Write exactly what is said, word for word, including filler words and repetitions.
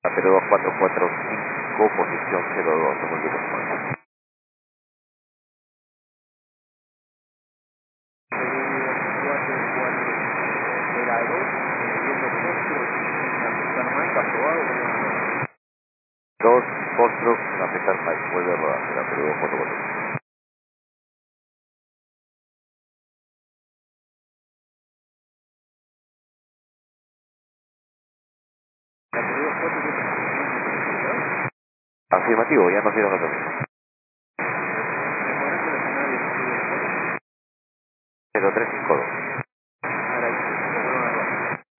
Pero dos cuatro cuatro cinco, posición cero dos, somos de los dos, Foxtrot, una pesar Mike, vuelve a rodar, será Perú dos cuatro cuatro. Afirmativo, ya nos dieron la permiso. cero tres cinco dos.